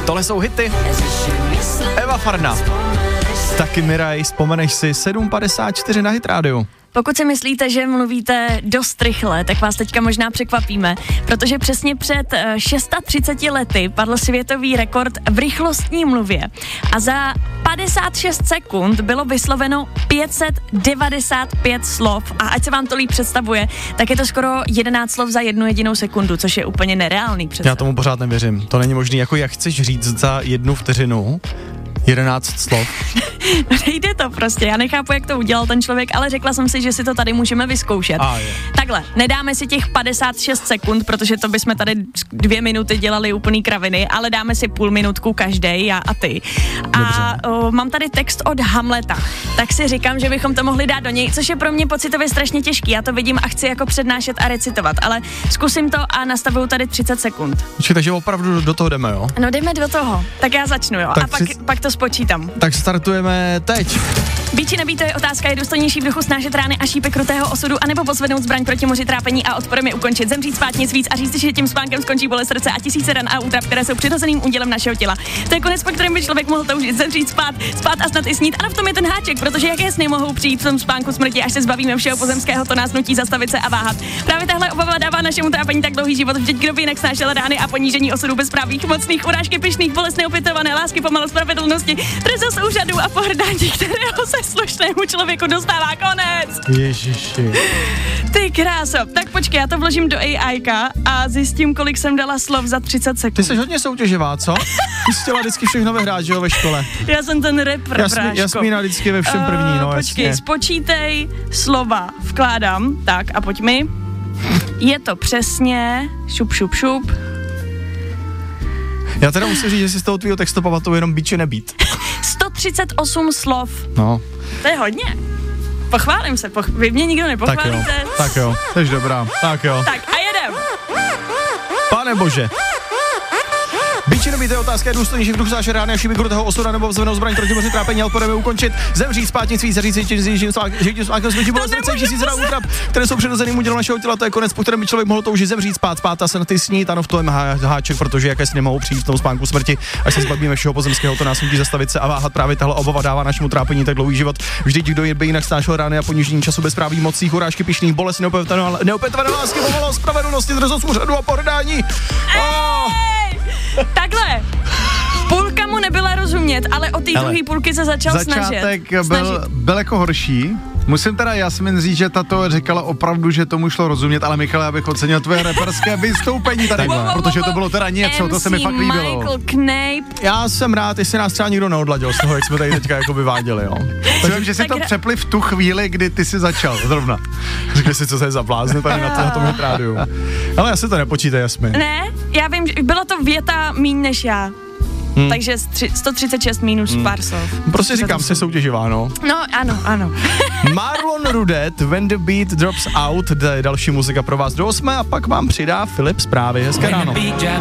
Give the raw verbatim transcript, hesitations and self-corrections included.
Tohle jsou hity. Eva Farna. Taky Miraj, vzpomeneš si, sedm padesát čtyři na Hit rádiu. Pokud si myslíte, že mluvíte dost rychle, tak vás teďka možná překvapíme, protože přesně před třiceti šesti lety padl světový rekord v rychlostní mluvě a za padesát šest sekund bylo vysloveno pět set devadesát pět slov a ať se vám to líp představuje, tak je to skoro jedenáct slov za jednu jedinou sekundu, což je úplně nereálný představ. Já tomu pořád nevěřím, to není možný, jako jak chceš říct za jednu vteřinu jedenáct slov. No nejde to prostě, já nechápu, jak to udělal ten člověk, ale řekla jsem si, že si to tady můžeme vyzkoušet. A je. Takhle, nedáme si těch padesát šest sekund, protože to bychom tady dvě minuty dělali úplný kraviny, ale dáme si půl minutku každej, já a ty. A o, mám tady text od Hamleta, tak si říkám, že bychom to mohli dát do něj, což je pro mě pocitově strašně těžký, já to vidím a chci jako přednášet a recitovat, ale zkusím to a nastavuju tady třicet sekund. Počkej, takže opravdu do toho jdeme, jo? No jdeme do toho, tak já začnu, jo, tak a pak, tři... pak to spočítám. Tak startujeme teď. Být či nebýt, to je otázka, je důstojnější v duchu snášet rány a šípy krutého osudu, anebo pozvednout zbraň proti moři trápení a odporem je ukončit, zemřít, spát nic víc a říct si, že tím spánkem skončí bolest srdce a tisíce ran a útrap, které jsou přirozeným údělem našeho těla. To je konec, po kterém by člověk mohl toužit, zemřít, spát, spát a snad i snít. A v tom je ten háček, protože jaké sny mohou přijít v tom spánku smrti, až se zbavíme všeho pozemského, to nás nutí zastavit se a váhat. Právě tahle obava dává našemu trápení tak dlouhý život, vždyť kdo by jinak snášel rány a ponížení osudu bezprávných, mocných, urážky, pyšných, bolestné, opětované lásky, pomalu spravedlnosti, trest úřadu a pohrdání, kterého se slušnému člověku dostává konec. Ježiši. Ty kráso, tak počkej, já to vložím do AIka a zjistím, kolik jsem dala slov za třicet sekund. Ty jsi hodně soutěživá, co? Ty jsi chtěla vždycky všechno vyhrát, že jo, ve škole. Já jsem ten rapper, Jasmí, bráško. Jasmína vždycky ve všem první, no uh, Počkej, jasně. spočítej slova, vkládám, tak a pojď mi. Je to přesně, šup, šup, šup. Já teda musím říct, že si z toho tvýho textu pamatuju jenom být či nebýt. sto třicet osm slov. No. To je hodně. Pochválím se, poch- vy mě nikdo nepochválíte. Tak jo, tak jo, jsi dobrá, tak jo. Tak a jedem. Pane bože. Být či nebýt, je otázka, je důstojnější v duchu snášet rány a šípy krutého osudu, nebo vzvednout zbraň proti moři trápení a odporem je ukončit, zemřít, spát nic víc, zaříct si tím živým spánkem smrti, bolest srdce, tisíce ran útrap, které jsou přirozeným údělem našeho těla, to je konec, po kterém by člověk mohl toužit, zemřít, spát, spát a se na ty snít, ano, v tom háček, protože jaké sny mohou přijít v tom spánku smrti, až se zbavíme všeho pozemského, to nás nutí zastavit se a váhat. Právě tahle obava dává našemu trápení tak dlouhý život. Vždyť kdo by jinak snášel rány a ponížení času bezpráví, mocných, urážky, pyšných, bolest, neopětované lásky, pomalu spravedlnosti, trest úřadu a pohrdání. Oh. Takhle. Půlka mu nebyla rozumět, ale o té druhé půlky se začal začátek snažit. Začátek byl, snažit. byl jako horší. Musím teda Jasmin říct, že tato říkala opravdu, že tomu šlo rozumět, ale Michale, já bych ocenil tvoje reperské vystoupení tady, Wow, wow, protože wow, to bylo teda něco, to se mi fakt líbilo. Michael Knape. Já jsem rád, jestli nás třeba nikdo neodladil z toho, jak jsme tady teďka jako vyváděli, jo. Takže, že si tak to hra... přepli v tu chvíli, kdy ty jsi začal, zrovna. Řekli si, co se je za blázny tady na, to, na tom Hit rádiu. Ale já si to nepočítej, Jasmin. Ne, já vím, že byla to věta míň než já. Hmm. Takže sto třicet šest minus hmm. pár slov. Prostě říkám, jsi soutěživá, no. No, ano, ano. Marlon Rudet, When the Beat Drops Out, další muzika pro vás do osmé a pak vám přidá Filip zprávy. Hezké ráno.